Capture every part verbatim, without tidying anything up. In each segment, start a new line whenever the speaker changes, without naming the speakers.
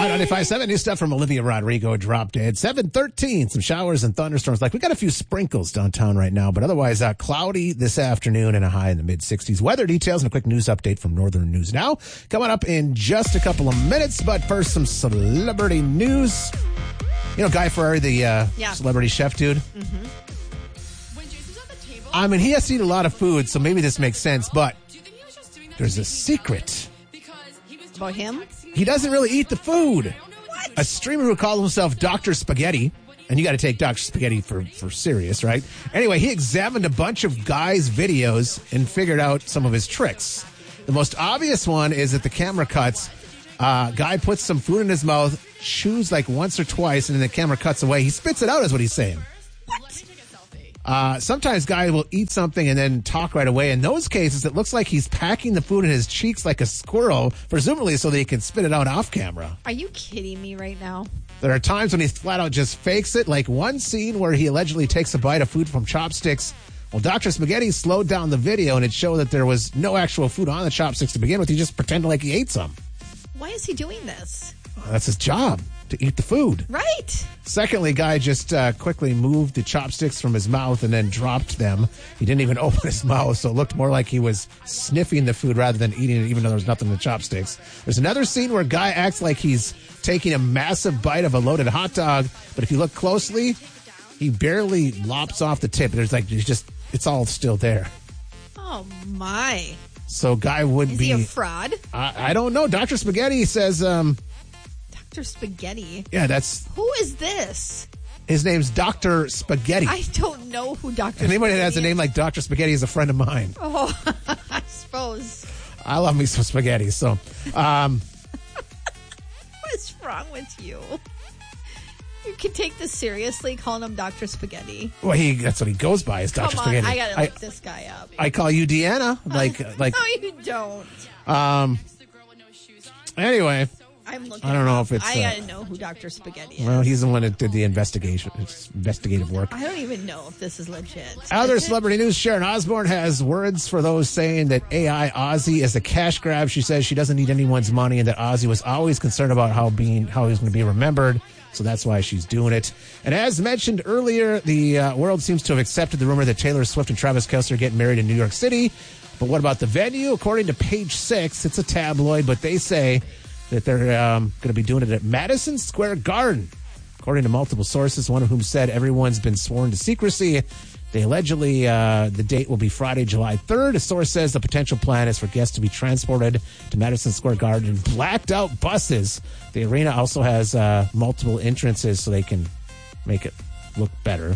ninety-five point seven, new stuff from Olivia Rodrigo, Drop Dead. seven thirteen, some showers and thunderstorms. Like, we got a few sprinkles downtown right now, but otherwise uh, cloudy this afternoon and a high in the mid-sixties. Weather details and a quick news update from Northern News Now. Coming up in just a couple of minutes, but first, some celebrity news. You know Guy Fieri, the uh,
yeah.
celebrity chef dude?
Mm-hmm.
I mean, he has to eat a lot of food, so maybe this makes sense, but there's a secret.
About him?
He doesn't really eat the food.
What?
A streamer who calls himself Doctor Spaghetti, and you got to take Doctor Spaghetti for, for serious, right? Anyway, he examined a bunch of Guy's videos and figured out some of his tricks. The most obvious one is that the camera cuts. Uh, Guy puts some food in his mouth, chews like once or twice, and then the camera cuts away. He spits it out is what he's saying.
What?
Uh, sometimes Guy will eat something and then talk right away. In those cases, it looks like he's packing the food in his cheeks like a squirrel, presumably so that he can spit it out off camera.
Are you kidding me right now?
There are times when he flat out just fakes it, like one scene where he allegedly takes a bite of food from chopsticks. Well, Doctor Spaghetti slowed down the video, and it showed that there was no actual food on the chopsticks to begin with. He just pretended like he ate some.
Why is he doing this?
Well, that's his job, to eat the food.
Right.
Secondly, Guy just uh, quickly moved the chopsticks from his mouth and then dropped them. He didn't even open his mouth, so it looked more like he was sniffing the food rather than eating it, even though there was nothing in the chopsticks. There's another scene where Guy acts like he's taking a massive bite of a loaded hot dog, but if you look closely, he barely lops off the tip. There's like, he's just, it's all still there.
Oh, my.
So Guy would
is
be...
Is he a fraud?
I, I don't know. Doctor Spaghetti says... Um,
Doctor Spaghetti?
Yeah, that's...
Who is this?
His name's Doctor Spaghetti.
I don't know who Doctor
Anybody
Spaghetti
that has a name like Doctor Spaghetti is a friend of mine.
Oh, I suppose.
I love me some spaghetti, so... Um,
what is wrong with you? You can take this seriously, calling him Doctor Spaghetti.
Well, he that's what he goes by, is Doctor
Come on,
Spaghetti.
I gotta look I, this guy up.
I call you Deanna. Like, like.
No, you don't.
Um. Anyway,
I'm looking.
I don't know if it's.
I
uh,
gotta know who Doctor Spaghetti is.
Well, he's the one that did the investigation, investigative work.
I don't even know if this is legit.
Other
is
celebrity
it?
news: Sharon Osbourne has words for those saying that A I Ozzy is a cash grab. She says she doesn't need anyone's money, and that Ozzy was always concerned about how being how he was going to be remembered. So that's why she's doing it. And as mentioned earlier, the uh, world seems to have accepted the rumor that Taylor Swift and Travis Kelce are getting married in New York City. But what about the venue? According to Page Six, it's a tabloid, but they say that they're um, going to be doing it at Madison Square Garden. According to multiple sources, one of whom said everyone's been sworn to secrecy. They allegedly, uh, the date will be Friday, July third. A source says the potential plan is for guests to be transported to Madison Square Garden in blacked out buses. The arena also has uh, multiple entrances so they can make it look better.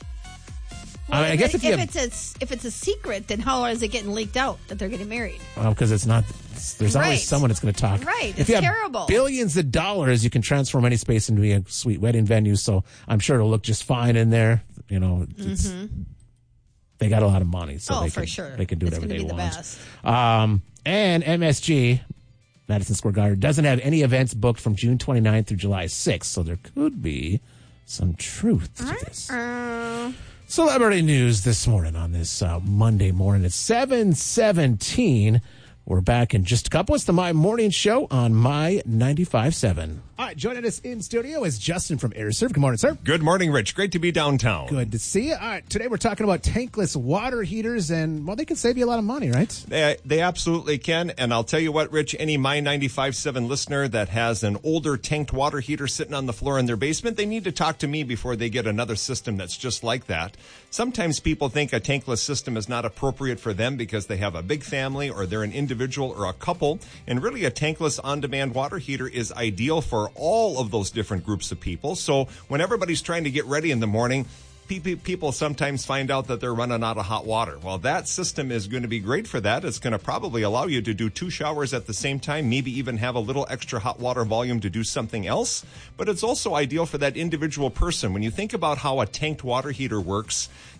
Well,
I, mean, I guess if,
if
you have,
it's a, if it's a secret, then how is it getting leaked out that they're getting married?
Well, because it's not. It's, there's
right.
always someone that's going to talk.
Right.
If
it's
you have
terrible.
billions of dollars, you can transform any space into a sweet wedding venue. So I'm sure it'll look just fine in there. You know, it's.
Mm-hmm.
They got a lot of money, so
oh,
they
for
can
sure.
they can do
it's
whatever they
be
want.
The best.
Um, and M S G, Madison Square Garden, doesn't have any events booked from June twenty-ninth through July sixth, so there could be some truth to this.
Uh,
Celebrity news this morning on this uh, Monday morning at seven seventeen. We're back in just a couple. It's the My Morning Show on My ninety-five point seven. All right, joining us in studio is Justin from AirServe. Good morning, sir.
Good morning, Rich. Great to be downtown.
Good to see you. All right, today we're talking about tankless water heaters, and, well, they can save you a lot of money, right?
They, they absolutely can, and I'll tell you what, Rich, any My ninety-five point seven listener that has an older tanked water heater sitting on the floor in their basement, they need to talk to me before they get another system that's just like that. Sometimes people think a tankless system is not appropriate for them because they have a big family or they're an individual or a couple, and really a tankless on-demand water heater is ideal for all of those different groups of people. So when everybody's trying to get ready in the morning, people sometimes find out that they're running out of hot water. Well, that system is going to be great for that. It's going to probably allow you to do two showers at the same time, maybe even have a little extra hot water volume to do something else. But it's also ideal for that individual person. When you think about how a tanked water heater works,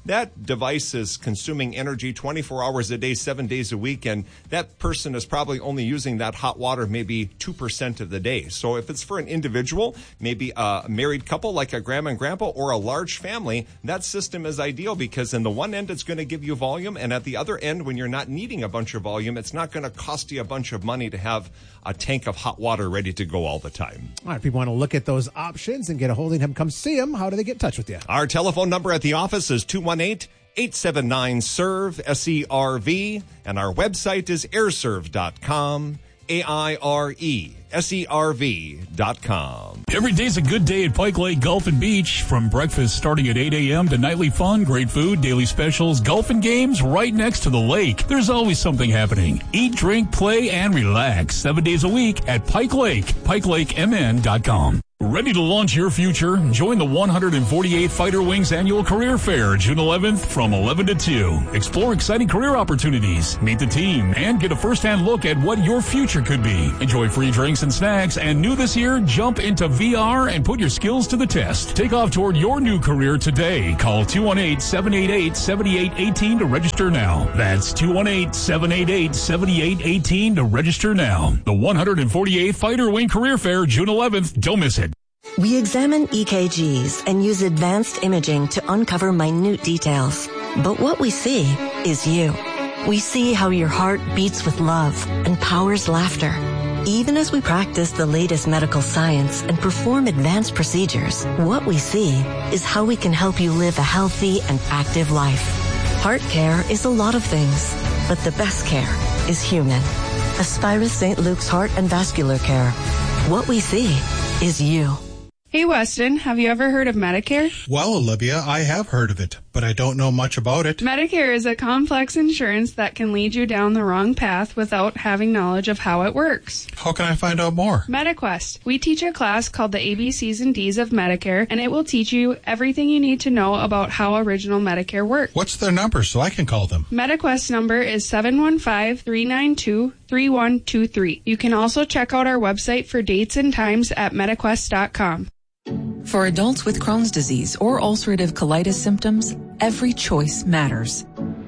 that device is consuming energy twenty-four hours a day, seven days a week, and that person is probably only using that hot water maybe two percent of the day. So if it's for an individual, maybe a married couple like a grandma and grandpa, or a large family, that system is ideal because in the one end, it's going to give you volume, and at the other end, when you're not needing a bunch of volume, it's not going to cost you a bunch of money to have a tank of hot water ready to go all the time.
All right, if people want to look at those options and get a hold of him, come see him, how do they get in touch with you?
Our telephone number at the office is two one eight, eight seven nine, S E R V, S E R V, and our website is airserv dot com, A I R E S E R V dot com.
Every day's a good day at Pike Lake Golf and Beach. From breakfast starting at eight a.m. to nightly fun, great food, daily specials, golf and games right next to the lake. There's always something happening. Eat, drink, play, and relax seven days a week at Pike Lake, pike lake m n dot com. Ready to launch your future? Join the one hundred forty-eighth Fighter Wings Annual Career Fair, June eleventh from eleven to two. Explore exciting career opportunities, meet the team, and get a first-hand look at what your future could be. Enjoy free drinks and snacks, and new this year, jump into V R and put your skills to the test. Take off toward your new career today. Call two one eight, seven eight eight, seven eight one eight to register now. That's two one eight, seven eight eight, seven eight one eight to register now. The one hundred forty-eighth Fighter Wing Career Fair, June eleventh. Don't miss it.
We examine E K Gs and use advanced imaging to uncover minute details. But what we see is you. We see how your heart beats with love and powers laughter. Even as we practice the latest medical science and perform advanced procedures, what we see is how we can help you live a healthy and active life. Heart care is a lot of things, but the best care is human. Aspirus Saint Luke's Heart and Vascular Care. What we see is you.
Hey, Weston, have you ever heard of Medicare?
Well, Olivia, I have heard of it, but I don't know much about it.
Medicare is a complex insurance that can lead you down the wrong path without having knowledge of how it works.
How can I find out more?
MediQuest. We teach a class called the A B Cs and Ds of Medicare, and it will teach you everything you need to know about how original Medicare works.
What's their number so I can call them?
MediQuest number is seven one five, three nine two, three one two three. You can also check out our website for dates and times at mediquest dot com.
For adults with Crohn's disease or ulcerative colitis symptoms, every choice matters.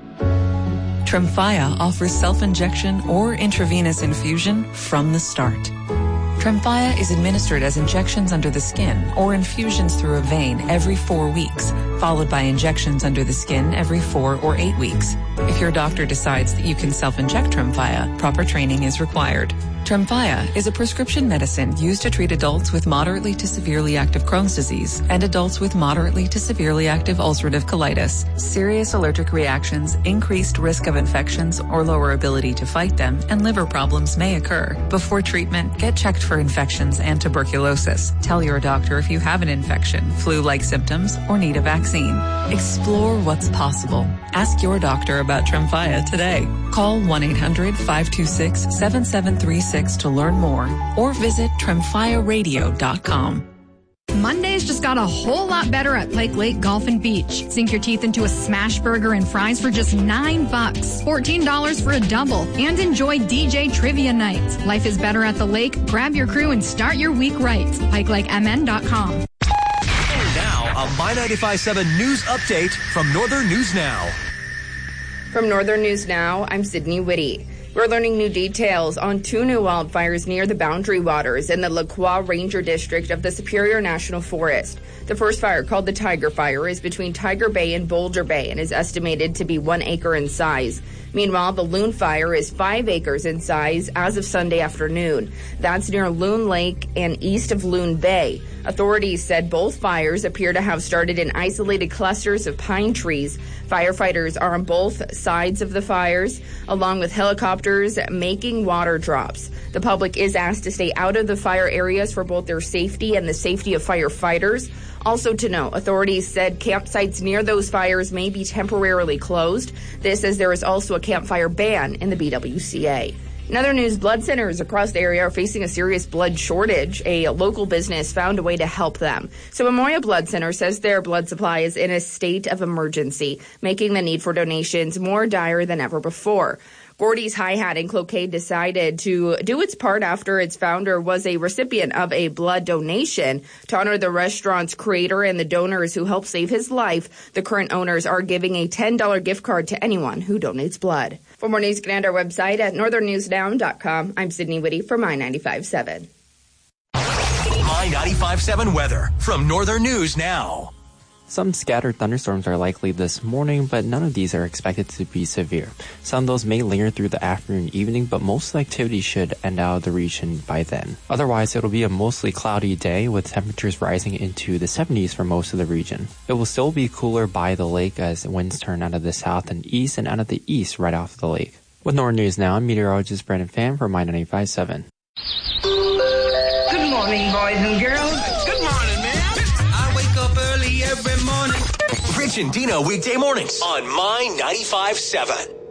Tremfya offers self-injection or intravenous infusion from the start. Tremfya is administered as injections under the skin or infusions through a vein every four weeks, followed by injections under the skin every four or eight weeks. If your doctor decides that you can self-inject Tremfya, proper training is required. Tremfya is a prescription medicine used to treat adults with moderately to severely active Crohn's disease and adults with moderately to severely active ulcerative colitis. Serious allergic reactions, increased risk of infections or lower ability to fight them, and liver problems may occur. Before treatment, get checked for infections and tuberculosis. Tell your doctor if you have an infection, flu-like symptoms, or need a vaccine. Explore what's possible. Ask your doctor about Tremfya today. Call one eight hundred, five two six, seven seven three six to learn more, or visit tremfya radio dot com.
Mondays just got a whole lot better at Pike Lake Golf and Beach. Sink your teeth into a smash burger and fries for just nine bucks, fourteen dollars for a double, and enjoy D J trivia nights. Life is better at the lake. Grab your crew and start your week right. pike lake m n dot com.
And now, a My ninety-five point seven news update from Northern News Now.
From Northern News Now, I'm Sydney Whitty. We're learning new details on two new wildfires near the Boundary Waters in the La Croix Ranger District of the Superior National Forest. The first fire, called the Tiger Fire, is between Tiger Bay and Boulder Bay and is estimated to be one acre in size. Meanwhile, the Loon Fire is five acres in size as of Sunday afternoon. That's near Loon Lake and east of Loon Bay. Authorities said both fires appear to have started in isolated clusters of pine trees. Firefighters are on both sides of the fires, along with helicopters making water drops. The public is asked to stay out of the fire areas for both their safety and the safety of firefighters. Also to note, authorities said campsites near those fires may be temporarily closed. This as there is also a campfire ban in the B W C A. In other news, blood centers across the area are facing a serious blood shortage. A local business found a way to help them. So Memorial Blood Center says their blood supply is in a state of emergency, making the need for donations more dire than ever before. Gordy's Hi-Hat in Cloquet decided to do its part after its founder was a recipient of a blood donation. To honor the restaurant's creator and the donors who helped save his life, the current owners are giving a ten dollars gift card to anyone who donates blood. For more news, get on our website at northern news now dot com. I'm Sydney Whitty for My ninety-five point seven.
My ninety-five point seven weather from Northern News Now.
Some scattered thunderstorms are likely this morning, but none of these are expected to be severe. Some of those may linger through the afternoon and evening, but most of the activity should end out of the region by then. Otherwise, it'll be a mostly cloudy day with temperatures rising into the seventies for most of the region. It will still be cooler by the lake as winds turn out of the south and east and out of the east right off the lake. With Northern News Now, I'm meteorologist Brandon Pham for My ninety-five point seven.
Good morning, boys and girls.
Good morning, man. I wake up early every morning. Rich and Dino weekday mornings on My ninety-five point seven.